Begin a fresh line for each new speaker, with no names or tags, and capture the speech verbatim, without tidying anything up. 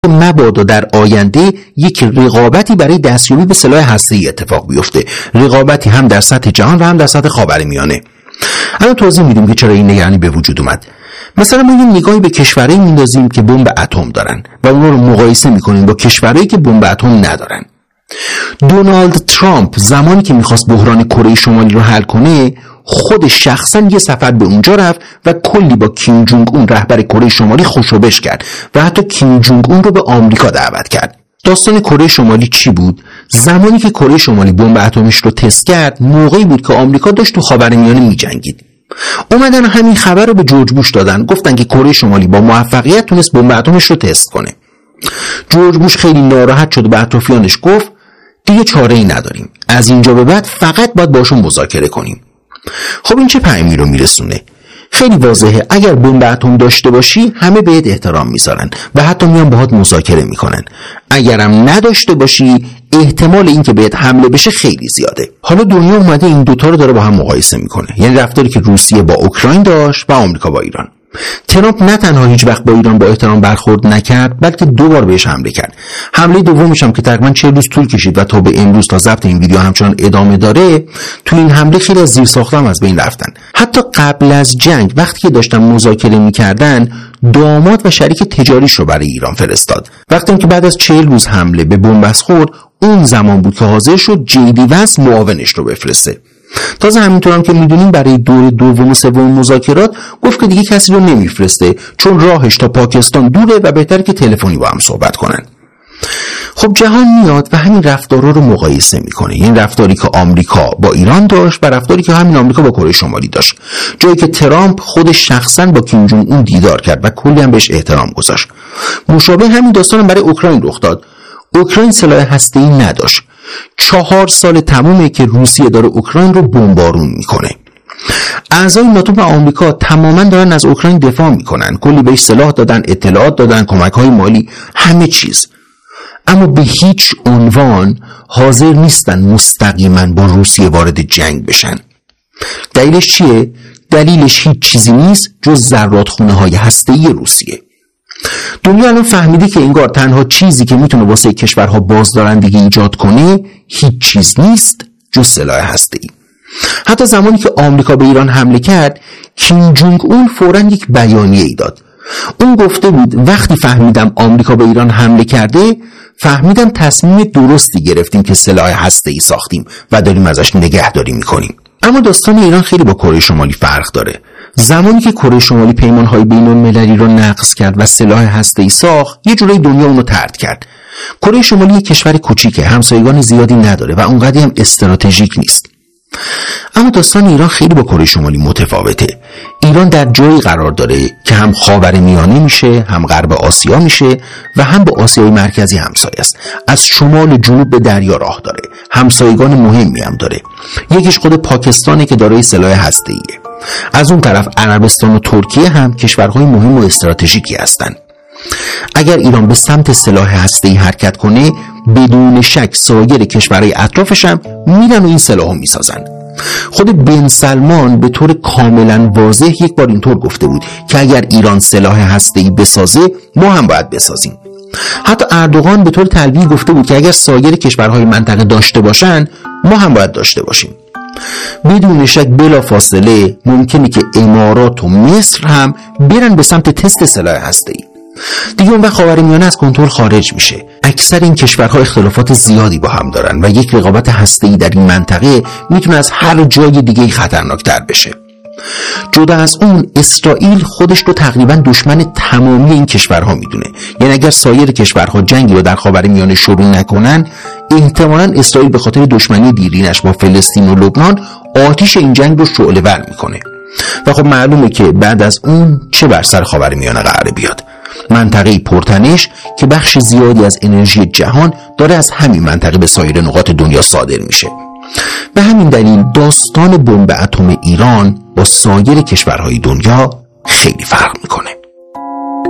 مبادا در آینده یک رقابتی برای دستیابی به سلاح هسته‌ای اتفاق بیفته، رقابتی هم در سطح جهان و هم در سطح خاورمیانه. الان توضیح میدیم که چرا این نگرانی به وجود اومد. مثلا ما یه نگاهی به کشورهایی میندازیم که بمب اتم دارن و اونها رو مقایسه میکنیم با کشورهایی که بمب اتم ندارن. دونالد ترامپ زمانی که میخواست بحران کره شمالی رو حل کنه، خودش شخصا یه سفر به اونجا رفت و کلی با کیم جونگ اون رهبر کره شمالی خوشوبش کرد و حتی کیم جونگ اون رو به آمریکا دعوت کرد. داستان کره شمالی چی بود؟ زمانی که کره شمالی بمب اتمیش رو تست کرد، موقعی بود که آمریکا داشت تو خاورمیانه میجنگید. اومدن همین خبر رو به جورج بوش دادن، گفتن که کره شمالی با موفقیت تونست بمب اتمش رو تست کنه. جورج بوش خیلی ناراحت شد و به اطرافیانش گفت دیگه چاره‌ای نداریم، از اینجا به بعد فقط باید باشون مذاکره کنیم. خب این چه پیامی رو میرسونه؟ خیلی واضحه، اگر بمب اتم داشته باشی همه بهت احترام میذارن و حتی میان باهات مذاکره میکنن. اگرم نداشته باشی احتمال اینکه بهت حمله بشه خیلی زیاده. حالا دنیا اومده این دوتا رو داره با هم مقایسه میکنه، یعنی رفتاری که روسیه با اوکراین داشت و آمریکا با ایران. ترامپ نه تنها هیچ وقت با ایران با احترام برخورد نکرد، بلکه دو بار بهش حمله کرد. حمله دومش هم که تقریبا چهل روز طول کشید و تا به امروز تا ضبط این ویدیو همچنان ادامه داره، تو این حمله خیلی از زیرساخت‌ها از بین رفتن. حتی قبل از جنگ وقتی که داشتن مذاکره می‌کردن، داماد و شریک تجاریش رو برای ایران فرستاد. وقتی که بعد از چهل روز حمله به بنبست خورد، اون زمان بود که حاضر شد جی دی وانس معاونش رو بفرسته. تازه همینطور هم که میدونیم برای دور دوم و سوم مذاکرات گفت که دیگه کسی رو نمیفرسته، چون راهش تا پاکستان دوره و بهتره که تلفنی با هم صحبت کنن. خب جهان میاد و همین رفتارا رو مقایسه میکنه، این رفتاری که آمریکا با ایران داشت و رفتاری که همین آمریکا با کره شمالی داشت، جایی که ترامپ خودش شخصا با کیم جونگ اون دیدار کرد و کلی هم بهش احترام گذاشت. مشابه همین داستان برای اوکراین رخ داد. اوکراین سلاح هسته‌ای نداشت. چهار سال تمومه که روسیه داره اوکراین رو بمبارون میکنه. اعضای ناتو و آمریکا تماما دارن از اوکراین دفاع میکنن، کلی بهش سلاح دادن، اطلاعات دادن، کمک‌های مالی، همه چیز. اما به هیچ عنوان حاضر نیستن مستقیما با روسیه وارد جنگ بشن. دلیلش چیه؟ دلیلش هیچ چیزی نیست جز ذراتخونه های هسته‌ای روسیه. دنیا الان فهمیده که انگار تنها چیزی که میتونه واسه کشورها بازدارندگی ایجاد کنه هیچ چیز نیست جز سلاح هسته‌ای. حتی زمانی که آمریکا به ایران حمله کرد، کیم جونگ اون فوراً یک بیانیه ای داد. اون گفته بود وقتی فهمیدم آمریکا به ایران حمله کرده، فهمیدم تصمیم درستی گرفتیم که سلاح هسته‌ای ساختیم و داریم ازش نگهداری میکنیم. اما داستان ایران خیلی با کره شمالی فرق داره. زمانی که کره شمالی پیمان‌های بین‌المللی رو نقض کرد و سلاح هسته‌ای ساخت، یه جوری دنیا اونو طرد کرد. کره شمالی یک کشور کوچیکه، همسایگان زیادی نداره و اونقدی هم استراتژیک نیست. اما داستان ایران خیلی با کره شمالی متفاوته. ایران در جایی قرار داره که هم خاورمیانه میشه، هم غرب آسیا میشه و هم با آسیای مرکزی همسایه است. از شمال جنوب به دریا راه داره، همسایگان مهمی هم داره. یکیش خود پاکستانه که دارای سلاح هسته‌ایه. از اون طرف عربستان و ترکیه هم کشورهای مهم و استراتژیکی هستند. اگر ایران به سمت سلاح هسته‌ای حرکت کنه، بدون شک سایر کشورهای اطرافش هم میرن و این سلاحو میسازن. خود بن سلمان به طور کاملا واضح یک بار اینطور گفته بود که اگر ایران سلاح هسته‌ای بسازه، ما هم باید بسازیم. حتی اردوغان به طور تلویحی گفته بود که اگر سایر کشورهای منطقه داشته باشن، ما هم باید داشته باشیم. بدون شک بلا فاصله ممکنه که امارات و مصر هم برن به سمت تست سلاح هسته‌ای. دیگه اون وقت خاورمیانه از کنترل خارج میشه. اکثر این کشورها اختلافات زیادی با هم دارن و یک رقابت هسته‌ای در این منطقه میتونه از هر جای دیگه خطرناکتر بشه. جدا از اون، اسرائیل خودش رو تقریبا دشمن تمامی این کشورها میدونه. یعنی اگر سایر کشورها جنگی رو در خاورمیانه شروع نکنن، احتمالاً اسرائیل به خاطر دشمنی دیرینش با فلسطین و لبنان آتش این جنگ رو شعله‌ور میکنه. و خب معلومه که بعد از اون چه بر سر خاورمیانه قراره بیاد. منطقه پرتنش که بخش زیادی از انرژی جهان داره از همین منطقه به سایر نقاط دنیا صادر میشه. به همین دلیل داستان بمب اتم ایران با سایر کشورهای دنیا خیلی فرق میکنه.